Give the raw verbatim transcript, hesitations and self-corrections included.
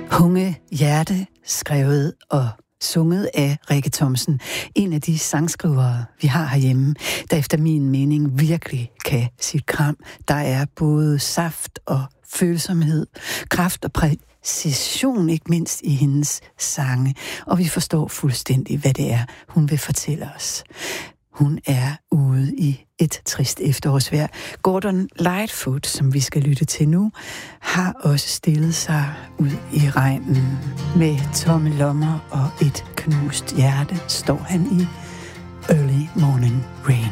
Hunge Hjerte, skrevet og sunget af Rikke Thomsen. En af de sangskrivere, vi har herhjemme, der efter min mening virkelig kan sit kram. Der er både saft og følsomhed, kraft og præcision, ikke mindst i hendes sange. Og vi forstår fuldstændig, hvad det er, hun vil fortælle os. Hun er ude i et trist efterårsvejr. Gordon Lightfoot, som vi skal lytte til nu, har også stillet sig ud i regnen. Med tomme lommer og et knust hjerte står han i Early Morning Rain.